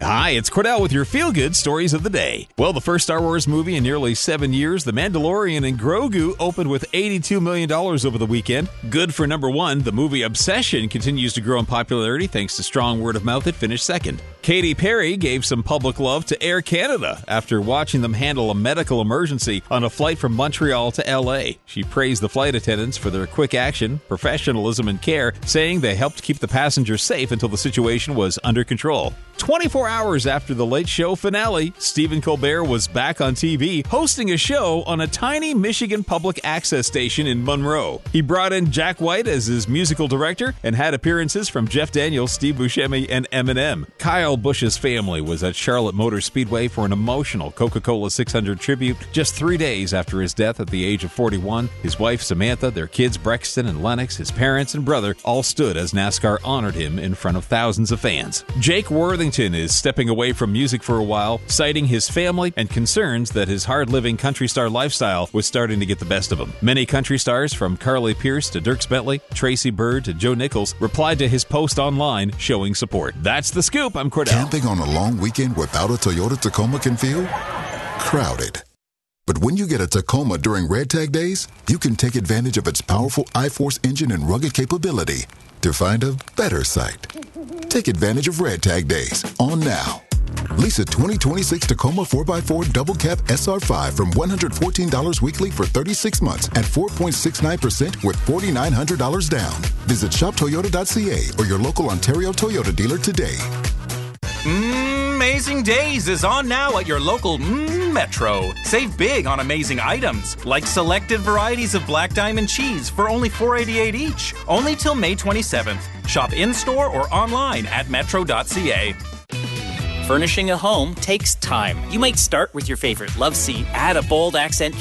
Hi, it's Cordell with your feel-good stories of the day. Well, the first Star Wars movie in nearly 7 years, The Mandalorian and Grogu, opened with $82 million over the weekend. Good for number one. The movie Obsession continues to grow in popularity thanks to strong word of mouth. It finished second. Katy Perry gave some public love to Air Canada after watching them handle a medical emergency on a flight from Montreal to L.A. She praised the flight attendants for their quick action, professionalism, and care, saying they helped keep the passengers safe until the situation was under control. 24 hours after the Late Show finale, Stephen Colbert was back on TV hosting a show on a tiny Michigan public access station in Monroe. He brought in Jack White as his musical director and had appearances from Jeff Daniels, Steve Buscemi, and Eminem. Kyle Busch's family was at Charlotte Motor Speedway for an emotional Coca-Cola 600 tribute just 3 days after his death at the age of 41. His wife Samantha, their kids Brexton and Lennox, his parents and brother all stood as NASCAR honored him in front of thousands of fans. Jake Worthington is stepping away from music for a while, citing his family and concerns that his hard-living country star lifestyle was starting to get the best of him. Many country stars, from Carly Pearce to Dierks Bentley, Tracy Byrd to Joe Nichols, replied to his post online showing support. That's the scoop. I'm Cordell. Camping on a long weekend without a Toyota Tacoma can feel crowded. But when you get a Tacoma during Red Tag Days, you can take advantage of its powerful I-Force engine and rugged capability to find a better site. Take advantage of Red Tag Days on now. Lease a 2026 Tacoma 4x4 Double Cab SR5 from $114 weekly for 36 months at 4.69% with $4,900 down. Visit shoptoyota.ca or your local Ontario Toyota dealer today. Amazing Days is on now at your local Metro. Save big on amazing items, like selected varieties of Black Diamond cheese for only $4.88 each. Only till May 27th. Shop in-store or online at metro.ca. Furnishing a home takes time. You might start with your favorite love seat, add a bold accent